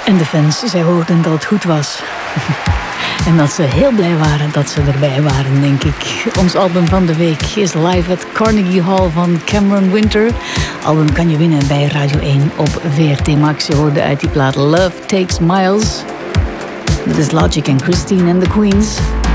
En de fans, zij hoorden dat het goed was. En dat ze heel blij waren dat ze erbij waren, denk ik. Ons album van de week is Live at Carnegie Hall van Cameron Winter. Album kan je winnen bij Radio 1 op VRT Max. Je hoorde uit die plaat Love Takes Miles. Dit is Logic en Christine and the Queens.